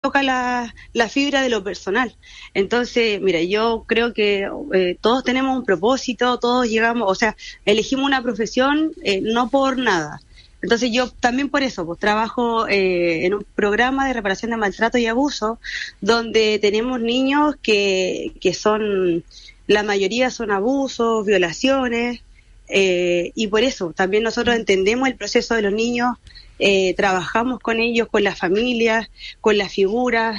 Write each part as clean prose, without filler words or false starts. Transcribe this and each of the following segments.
toca la fibra de lo personal. Entonces, mira, yo creo que todos tenemos un propósito, todos llegamos, o sea, elegimos una profesión no por nada. Entonces yo también por eso pues trabajo en un programa de reparación de maltrato y abuso, donde tenemos niños que son, la mayoría son abusos, violaciones, y por eso también nosotros entendemos el proceso de los niños, trabajamos con ellos, con las familias, con las figuras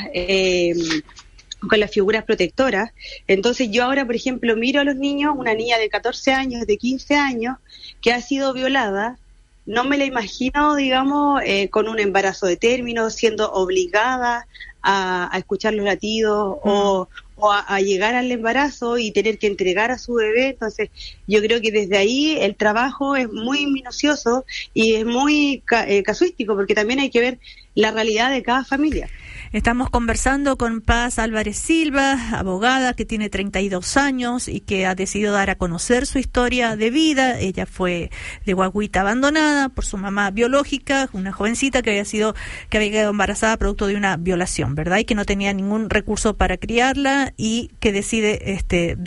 protectoras. Entonces yo ahora, por ejemplo, miro a los niños, una niña de 14 años, de 15 años, que ha sido violada. No me la imagino, digamos, con un embarazo de término, siendo obligada a escuchar los latidos o a llegar al embarazo y tener que entregar a su bebé. Entonces, yo creo que desde ahí el trabajo es muy minucioso y es muy casuístico, porque también hay que ver la realidad de cada familia. Estamos conversando con Paz Álvarez Silva, abogada que tiene 32 años y que ha decidido dar a conocer su historia de vida. Ella fue de guagüita abandonada por su mamá biológica, una jovencita que había quedado embarazada producto de una violación, ¿verdad? Y que no tenía ningún recurso para criarla y que decide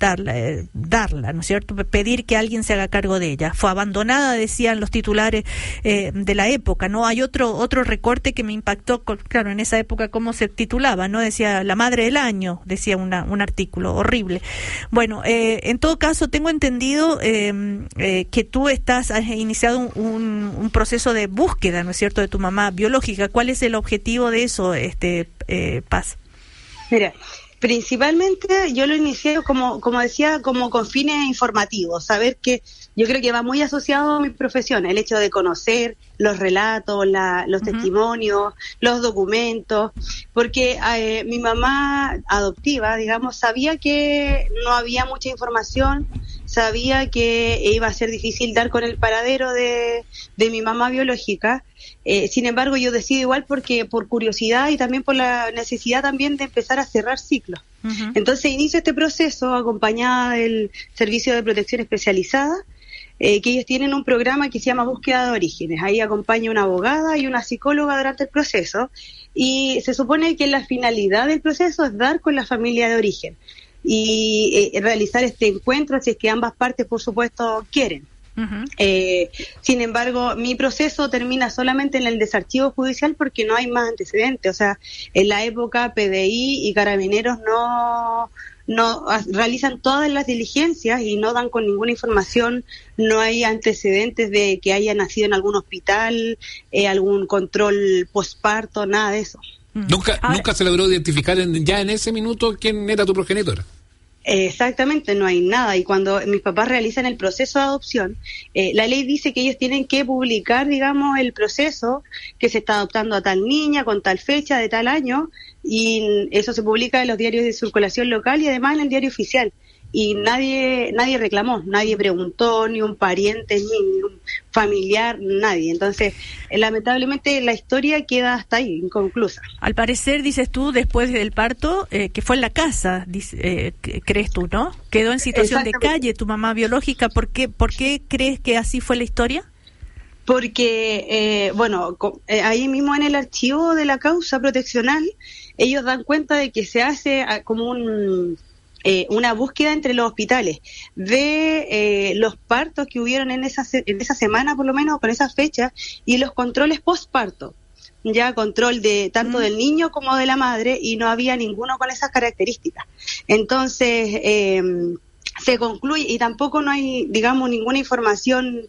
darla, ¿no es cierto? Pedir que alguien se haga cargo de ella. Fue abandonada, decían los titulares de la época, ¿no? Hay otro recorte que me impactó, claro, en esa época cómo se titulaba, ¿no? Decía la madre del año, decía un artículo horrible. Bueno, en todo caso, tengo entendido que tú has iniciado un proceso de búsqueda, ¿no es cierto?, de tu mamá biológica. ¿Cuál es el objetivo de eso, Paz? Mira, principalmente yo lo inicié como decía, como con fines informativos, saber que yo creo que va muy asociado a mi profesión, el hecho de conocer los relatos, los testimonios, los documentos, porque mi mamá adoptiva, digamos, sabía que no había mucha información, sabía que iba a ser difícil dar con el paradero de mi mamá biológica. Sin embargo, yo decido igual porque por curiosidad y también por la necesidad también de empezar a cerrar ciclos. Entonces inicio este proceso acompañada del Servicio de Protección Especializada, que ellos tienen un programa que se llama Búsqueda de Orígenes. Ahí acompaña una abogada y una psicóloga durante el proceso, y se supone que la finalidad del proceso es dar con la familia de origen y realizar este encuentro si es que ambas partes, por supuesto, quieren. Sin embargo, mi proceso termina solamente en el desarchivo judicial porque no hay más antecedentes. O sea, en la época PDI y Carabineros no realizan todas las diligencias y no dan con ninguna información. No hay antecedentes de que haya nacido en algún hospital, algún control posparto, nada de eso. Nunca se logró identificar ya en ese minuto quién era tu progenitora. Exactamente, no hay nada. Y cuando mis papás realizan el proceso de adopción, la ley dice que ellos tienen que publicar, digamos, el proceso, que se está adoptando a tal niña con tal fecha de tal año, y eso se publica en los diarios de circulación local y además en el diario oficial. Y nadie reclamó, nadie preguntó, ni un pariente, ni un familiar, nadie. Entonces, lamentablemente la historia queda hasta ahí, inconclusa. Al parecer, dices tú, después del parto, que fue en la casa, crees tú, ¿no? Quedó en situación de calle tu mamá biológica. ¿Por qué crees que así fue la historia? Porque, ahí mismo en el archivo de la causa proteccional, ellos dan cuenta de que se hace como una búsqueda entre los hospitales de los partos que hubieron en esa semana, por lo menos con esa fecha, y los controles postparto, ya control de tanto del niño como de la madre, y no había ninguno con esas características. Entonces se concluye, y tampoco no hay, digamos, ninguna información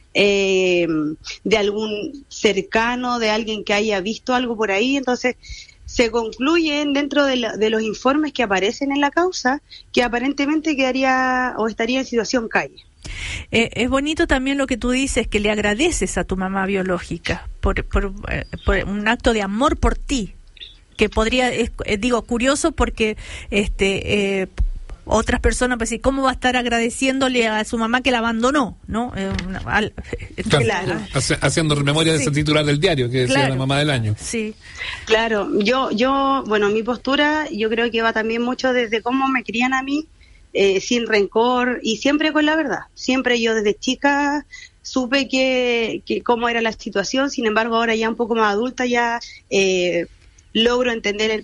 de algún cercano, de alguien que haya visto algo por ahí. Entonces se concluyen dentro de los informes que aparecen en la causa que aparentemente quedaría o estaría en situación calle. Es bonito también lo que tú dices, que le agradeces a tu mamá biológica por un acto de amor por ti, que podría, curioso porque otras personas pues, ¿cómo va a estar agradeciéndole a su mamá que la abandonó, ¿no? Claro. Haciendo memoria de ese titular del diario que decía la mamá del año. Sí. Claro, mi postura yo creo que va también mucho desde cómo me crían a mí, sin rencor y siempre con la verdad. Siempre yo desde chica supe que cómo era la situación. Sin embargo, ahora ya un poco más adulta ya logro entender